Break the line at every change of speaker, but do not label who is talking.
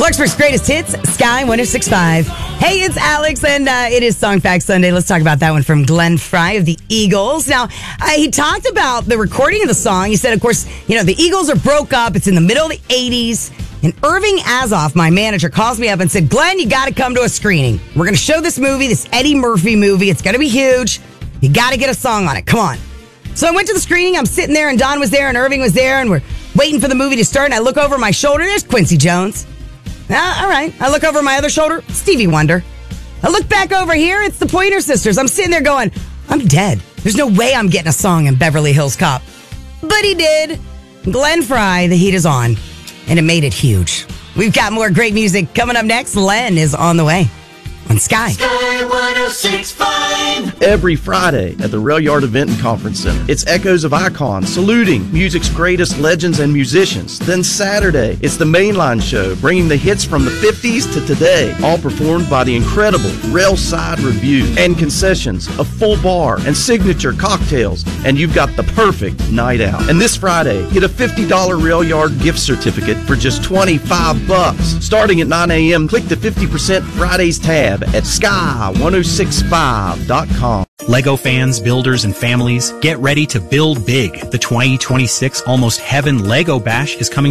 Clarksburg's greatest hits, Sky 106.5. Hey, it's Alex, and it is Song Fact Sunday. Let's talk about that one from Glenn Frey of the Eagles. Now, he talked about the recording of the song. He said, of course, the Eagles are broke up. It's in the middle of the 80s. And Irving Azoff, my manager, calls me up and said, Glenn, you got to come to a screening. We're going to show this movie, this Eddie Murphy movie. It's going to be huge. You got to get a song on it. Come on. So I went to the screening. I'm sitting there, and Don was there, and Irving was there, and we're waiting for the movie to start. And I look over my shoulder. There's Quincy Jones. All right. I look over my other shoulder. Stevie Wonder. I look back over here. It's the Pointer Sisters. I'm sitting there going, I'm dead. There's no way I'm getting a song in Beverly Hills Cop. But he did. Glenn Frey, the heat is on. And it made it huge. We've got more great music coming up next. Len is on the way on Sky.
Sky 106.5.
Every Friday at the Rail Yard Event and Conference Center, it's Echoes of Icon saluting music's greatest legends and musicians. Then Saturday, it's the Mainline Show, bringing the hits from the 50s to today, all performed by the incredible Railside Review. And concessions, a full bar, and signature cocktails, and you've got the perfect night out. And this Friday, get a $50 Rail Yard gift certificate for just $25. Starting at 9 a.m., click the 50% Fridays tab at sky1065.com.
Lego fans, builders, and families, get ready to build big. The 2026 Almost Heaven Lego Bash is coming